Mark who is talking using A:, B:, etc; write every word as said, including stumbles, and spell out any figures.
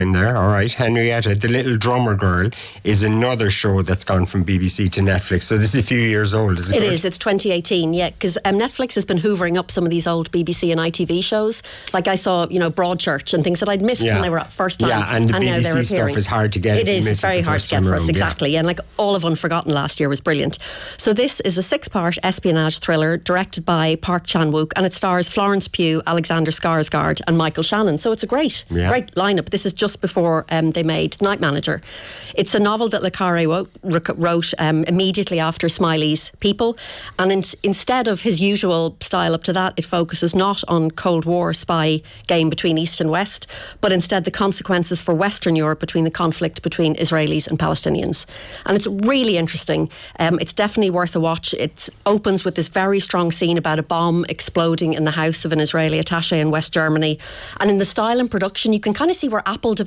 A: in there, all right. Henrietta, the Little Drummer Girl, is another show that's gone from B B C to Netflix. So this is a few years old, is it?
B: It
A: good?
B: is. It's twenty eighteen, yeah, because um, Netflix has been hoovering up some of these old B B C and I T V shows. Like I saw, you know, Broadchurch and things that I'd missed
A: yeah.
B: when they were up first time.
A: Yeah, and the
B: and
A: B B C stuff is hard to get.
B: It is. It's very
A: it
B: hard to get for us,
A: around,
B: exactly.
A: Yeah.
B: And like all of Unforgotten last year was brilliant. So this is a six-part espionage thriller directed by Park Chan-wook, and it stars Florence Pugh, Alexander Skarsgård and Michael Shannon. So it's a great,
A: yeah.
B: great lineup. This is just before um, they made Night Manager. It's a novel that Le Carre wrote, wrote um, immediately after Smiley's People, and in, instead of his usual style up to that, it focuses not on Cold War spy game between East and West, but instead the consequences for Western Europe between the conflict between Israelis and Palestinians. And it's really interesting. Um, it's definitely worth a watch. It opens with this very strong scene about a bomb exploding in the house of an Israeli attaché in West Germany, and in the style and production you can kind of see where Apple